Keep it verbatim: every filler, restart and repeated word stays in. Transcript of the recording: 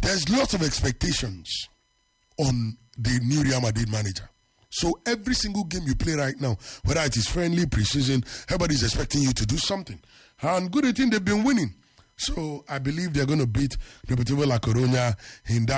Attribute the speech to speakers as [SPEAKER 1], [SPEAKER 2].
[SPEAKER 1] there's lots of expectations on the new Real Madrid manager. So every single game you play right now, whether it is friendly, pre-season, everybody's expecting you to do something. And good thing they've been winning. So I believe they're going to beat Deportivo La Coruña in that.